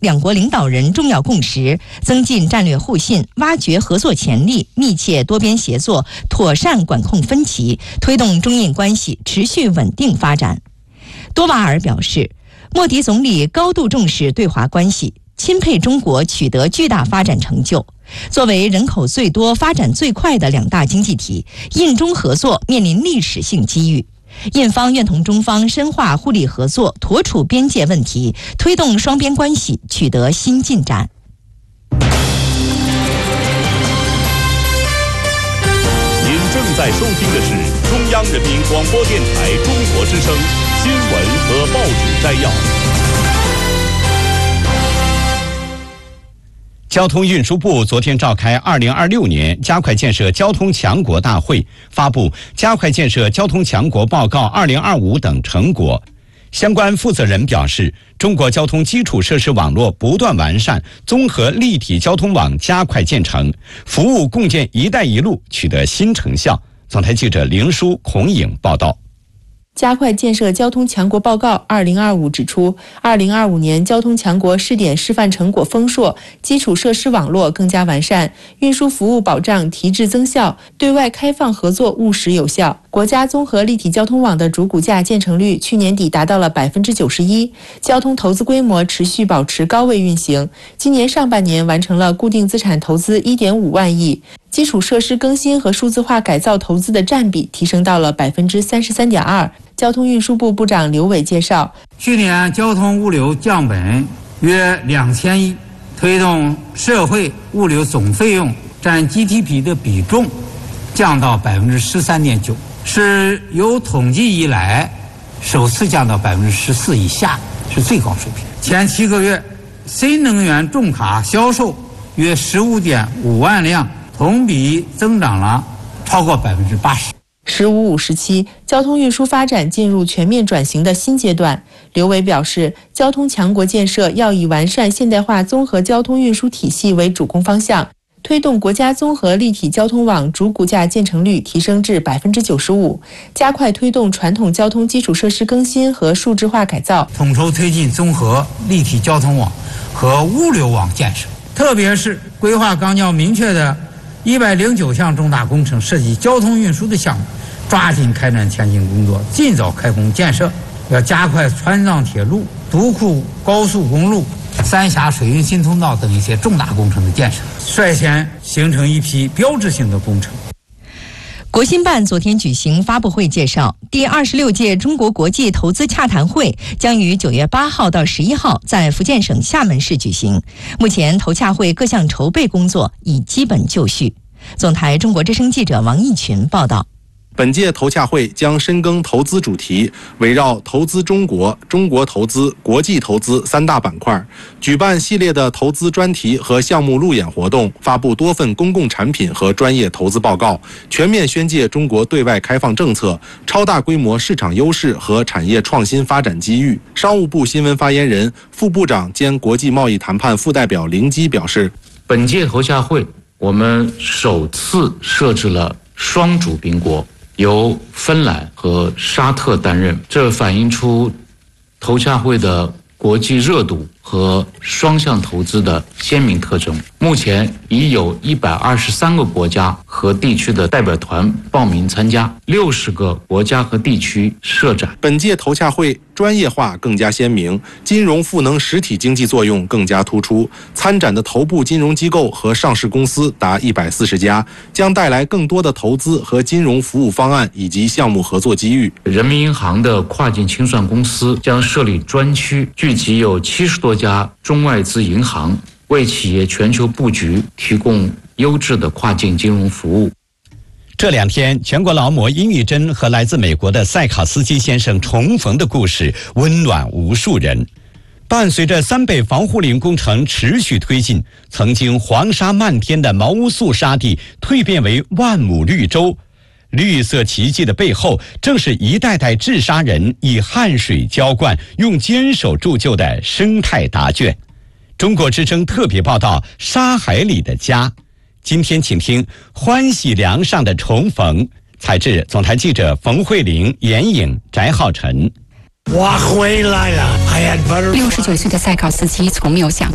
两国领导人重要共识，增进战略互信，挖掘合作潜力，密切多边协作，妥善管控分歧，推动中印关系持续稳定发展。多瓦尔表示，莫迪总理高度重视对华关系，钦佩中国取得巨大发展成就。作为人口最多、发展最快的两大经济体，印中合作面临历史性机遇。印方愿同中方深化互利合作，妥处边界问题，推动双边关系取得新进展。 您正在收听的是中央人民广播电台中国之声新闻和报纸摘要。 交通运输部昨天召开2026年加快建设交通强国大会，发布《加快建设交通强国报告2025》等成果。相关负责人表示，中国交通基础设施网络不断完善，综合立体交通网加快建成，服务共建“一带一路”取得新成效。总台记者凌书、孔颖报道。 加快建设交通强国报告2025指出，2025年交通强国试点示范成果丰硕，基础设施网络更加完善，运输服务保障提质增效，对外开放合作务实有效。国家综合立体交通网的主骨架建成率去年底达到了91%，交通投资规模持续保持高位运行。今年上半年完成了固定资产投资1.5万亿。基础设施更新和数字化改造投资的占比提升到了33.2%。交通运输部部长刘伟介绍， 去年交通物流降本约2000亿，推动社会物流总费用占 GDP 的比重降到13.9%，是有统计以来首次降到14%以下，是最高水平。前7个月，新能源重卡销售约15.5万辆，同比增长了超过80%。 15-57，交通运输发展进入全面转型的新阶段。刘伟表示，交通强国建设要以完善现代化综合交通运输体系为主攻方向，推动国家综合立体交通网主骨架建成率提升至95%，加快推动传统交通基础设施更新和数字化改造， 统筹推进综合立体交通网和物流网建设，特别是规划纲要明确的109项重大工程涉及交通运输的项目，抓紧开展前期工作，尽早开工建设。要加快川藏铁路、独库高速公路、三峡水运新通道等一些重大工程的建设，率先形成一批标志性的工程。 国新办昨天举行发布会介绍，第26届中国国际投资洽谈会将于9月8号到11号在福建省厦门市举行。目前投洽会各项筹备工作已基本就绪。总台中国之声记者王义群报道。 本届投洽会将深耕投资主题，围绕投资中国、中国投资、国际投资3大板块，举办系列的投资专题和项目路演活动，发布多份公共产品和专业投资报告，全面宣介中国对外开放政策、超大规模市场优势和产业创新发展机遇。商务部新闻发言人、副部长兼国际贸易谈判副代表林基表示， 本届投洽会我们首次设置了双主宾国，由芬兰和沙特担任，这反映出投洽会的国际热度和双向投资的鲜明特征。目前已有123个国家和地区的代表团报名参加，60个国家和地区设展。 本届投洽会专业化更加鲜明，金融赋能实体经济作用更加突出。参展的头部金融机构和上市公司达140家，将带来更多的投资和金融服务方案以及项目合作机遇。 人民银行的跨境清算公司将设立专区，聚集有70多家中外资银行，为企业全球布局提供优质的跨境金融服务。 这2天，全国劳模殷玉珍和来自美国的塞考斯基先生重逢的故事温暖无数人。伴随着三北防护林工程持续推进，曾经黄沙漫天的毛乌素沙地蜕变为万亩绿洲。绿色奇迹的背后，正是一代代治沙人以汗水浇灌、用坚守铸就的生态答卷。中国之声特别报道：沙海里的家。今天请听欢喜梁上的重逢，采制总台记者冯慧玲、严颖、翟浩晨。 我回来了。69岁的塞考斯基从没有想